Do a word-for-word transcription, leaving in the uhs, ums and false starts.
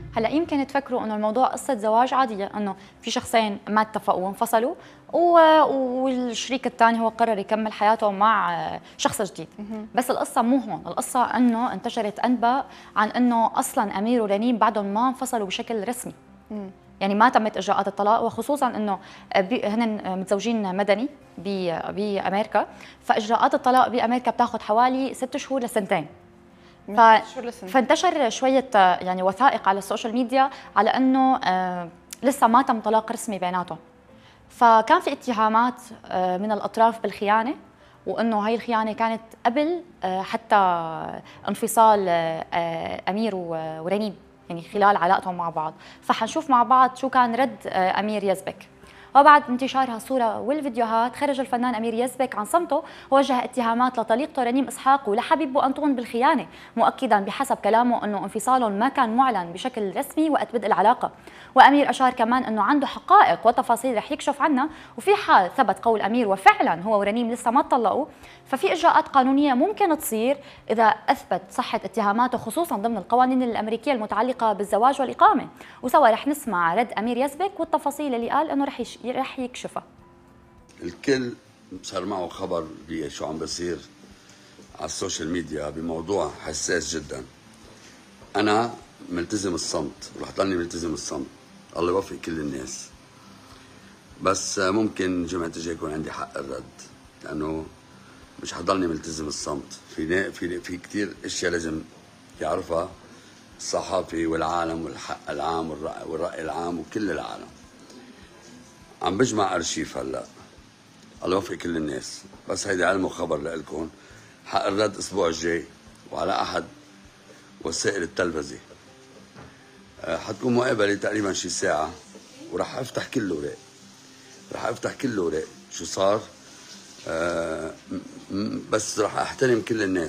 هلا يمكن تفكروا انه الموضوع قصه زواج عاديه، انه في شخصين ما اتفقوا وانفصلوا والشريك الثاني هو قرر يكمل حياته مع شخص جديد. بس القصه مو هون، القصه انه انتشرت انباء عن انه اصلا امير ورنيم بعدهم ما انفصلوا بشكل رسمي. يعني ما تمت اجراءات الطلاق، وخصوصا انه هن متزوجين مدني بامريكا، فاجراءات الطلاق بامريكا بتاخذ حوالي ست شهور لسنتين. ف... فانتشر شويه يعني وثائق على السوشيال ميديا على انه آه لسه ما تم طلاق رسمي بيناتهم. فكان في اتهامات آه من الاطراف بالخيانه، وانه هاي الخيانه كانت قبل آه حتى انفصال آه امير ورنيم، يعني خلال علاقتهم مع بعض. فحنشوف مع بعض شو كان رد آه امير يزبك. وبعد انتشار هالصورة والفيديوهات خرج الفنان أمير يزبك عن صمته، ووجه اتهامات لطليقته رنيم إسحاق ولحبيبه أنطون بالخيانة، مؤكدا بحسب كلامه أنه انفصالهم ما كان معلن بشكل رسمي وقت بدء العلاقة. وأمير أشار كمان أنه عنده حقائق وتفاصيل رح يكشف عنها، وفي حال ثبت قول أمير وفعلا هو ورنيم لسه ما تطلقوا، ففي إجراءات قانونية ممكن تصير إذا أثبت صحة اتهاماته، خصوصا ضمن القوانين الأمريكية المتعلقة بالزواج والإقامة. وسوا رح نسمع رد أمير يزبك والتفاصيل اللي قال أنه رح رح يكشفها. الكل صار معه خبر بشو عم بصير على السوشيال ميديا بموضوع حساس جدا. انا ملتزم الصمت ورح ضلني ملتزم الصمت، الله يوفق كل الناس. بس ممكن جمعة الجاي يكون عندي حق الرد، لانه مش حضلني ملتزم الصمت. في في في كثير اشياء لازم يعرفها الصحافي والعالم والحق العام والرأي العام وكل العالم. عم بجمع ارشيف هلا، الله يوفق كل الناس. بس هيدي علم وخبر لإلكم. حق الرد الاسبوع الجاي وعلى احد وسائل التلفزه. حتكون مقابله تقريبا شي ساعه، وراح افتح كل الاوراق، راح افتح كل الاوراق شو صار. أه بس راح احترم كل الناس.